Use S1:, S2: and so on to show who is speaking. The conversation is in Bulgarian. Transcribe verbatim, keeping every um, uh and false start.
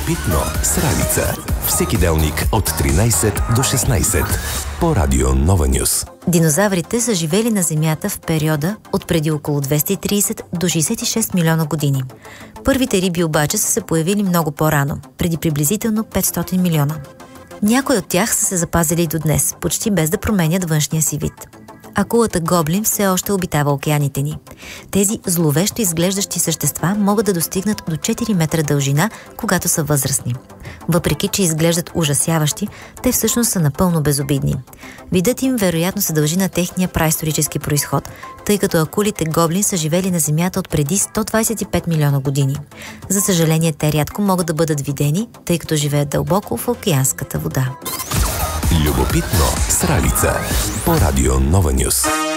S1: Любопитно с Ралица. Всеки делник от тринайсет до шестнайсет по Радио Нова Нюс.
S2: Динозаврите са живели на Земята в периода от преди около двеста и трийсет до шейсет и шест милиона години. Първите риби обаче са се появили много по-рано, преди приблизително петстотин милиона. Някои от тях са се запазили до днес, почти без да променят външния си вид. Акулата гоблин все още обитава океаните ни. Тези зловещо изглеждащи същества могат да достигнат до четири метра дължина, когато са възрастни. Въпреки че изглеждат ужасяващи, те всъщност са напълно безобидни. Видът им вероятно се дължи на техния праисторически произход, тъй като акулите гоблин са живели на Земята от преди сто двайсет и пет милиона години. За съжаление, те рядко могат да бъдат видени, тъй като живеят дълбоко в океанската вода.
S1: Любопитно с Ралица по Радио Нова Нюс.